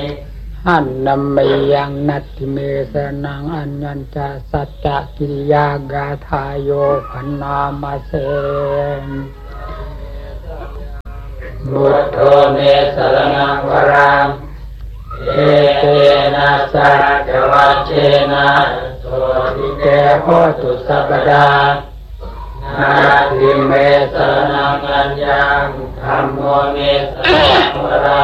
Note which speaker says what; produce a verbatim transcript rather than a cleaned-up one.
Speaker 1: หันนำไปยังนัตติเมสนังอัญญัญจาสัจจกิริยากาทายโยพันนามาเสบุตโธเมสรณังวรังเอเตนะสัจวัชเชนะโสติเกโหตุสัพพดานาทิเมสรณังอัญญังธัมโมเมสรณังวรัง